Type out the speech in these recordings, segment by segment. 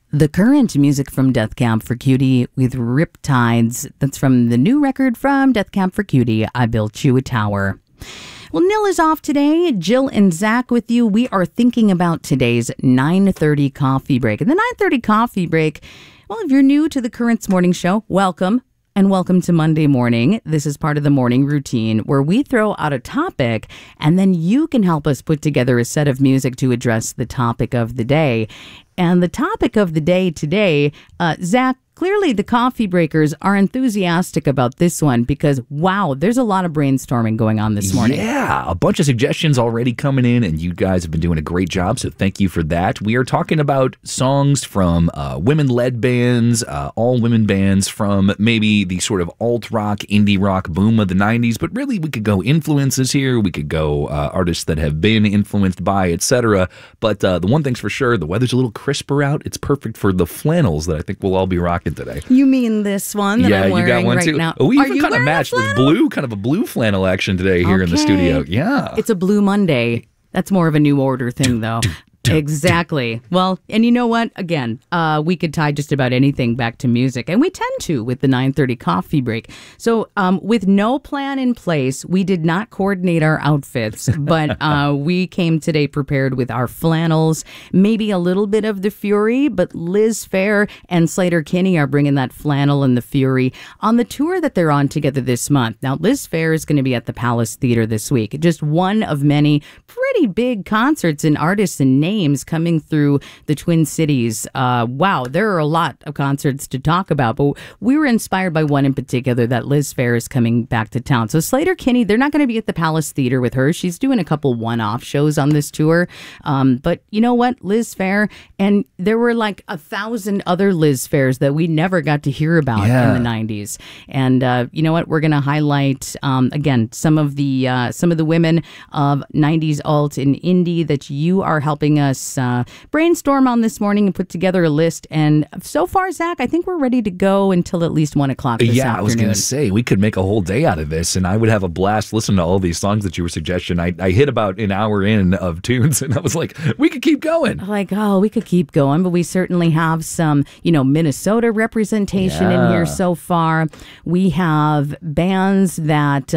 The Current, music from Death Camp for Cutie with Riptides. That's from the new record from Death Camp for Cutie, I Built You a Tower. Well, Nil is off today. Jill and Zach with you. We are thinking about today's 9:30 coffee break. And the 9:30 coffee break, well, if you're new to the Current's morning show, welcome. And welcome to Monday morning. This is part of the morning routine where we throw out a topic and then you can help us put together a set of music to address the topic of the day. And the topic of the day today, Zach, clearly the coffee breakers are enthusiastic about this one because, wow, there's a lot of brainstorming going on this morning. Yeah, a bunch of suggestions already coming in, and you guys have been doing a great job, so thank you for that. We are talking about songs from women-led bands, all-women bands from maybe the sort of alt-rock, indie rock boom of the 90s, but really we could go influences here, we could go artists that have been influenced by, etc. But the one thing's for sure, the weather's a little crisper out. It's perfect for the flannels that I think we'll all be rocking today. You mean this one that I'm wearing you got one right too? now? Oh, we Are even you kind of wearing matched a this flannel? blue, kind of a blue flannel action today here in the studio. Yeah. It's a Blue Monday. That's more of a new order thing, though. Exactly. Well, and you know what? Again, we could tie just about anything back to music, and we tend to with the 9:30 coffee break. So with no plan in place, we did not coordinate our outfits, but we came today prepared with our flannels, maybe a little bit of the Fury, but Liz Phair and Sleater-Kinney are bringing that flannel and the Fury on the tour that they're on together this month. Now, Liz Phair is going to be at the Palace Theater this week, just one of many pretty big concerts and artists and names coming through the Twin Cities. Wow, there are a lot of concerts to talk about, but we were inspired by one in particular that Liz Phair is coming back to town. So Sleater-Kinney, they're not going to be at the Palace Theater with her. She's doing a couple one-off shows on this tour. But you know what? Liz Phair, and there were like 1,000 other Liz Phairs that we never got to hear about in the 90s. And you know what? We're going to highlight, again, some of the women of 90s alt and indie that you are helping us brainstorm on this morning and put together a list. And so far, Zach, I think we're ready to go until at least 1 o'clock this afternoon. I was going to say, we could make a whole day out of this, and I would have a blast listening to all these songs that you were suggesting. I hit about an hour in of tunes, and I was like, we could keep going. Like, oh, we could keep going, but we certainly have some, Minnesota representation in here so far. We have bands that,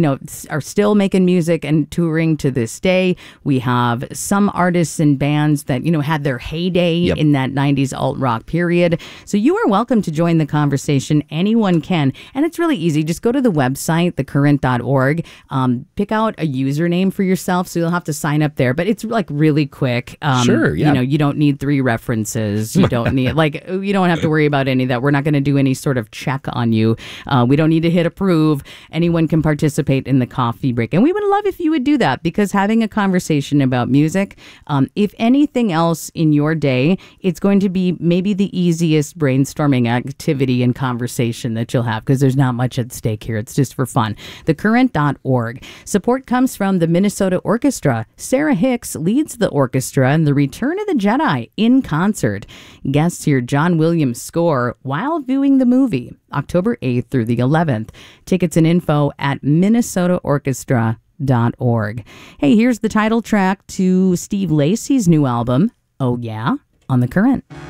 are still making music and touring to this day. We have some artists and bands that, had their heyday in that 90s alt-rock period. So you are welcome to join the conversation. Anyone can. And it's really easy. Just go to the website, thecurrent.org. Pick out a username for yourself, so you'll have to sign up there. But it's like really quick. Sure, yeah. You don't need 3 references. You don't need, you don't have to worry about any of that. We're not going to do any sort of check on you. We don't need to hit approve. Anyone can participate in the coffee break. And we would love if you would do that, because having a conversation about music, if anything else in your day, it's going to be maybe the easiest brainstorming activity and conversation that you'll have, because there's not much at stake here. It's just for fun. Thecurrent.org. Support comes from the Minnesota Orchestra. Sarah Hicks leads the orchestra in The Return of the Jedi in concert. Guests hear John Williams' score while viewing the movie, October 8th through the 11th. Tickets and info at minnesotaorchestra.org. Hey, here's the title track to Steve Lacy's new album, Oh Yeah, on The Current.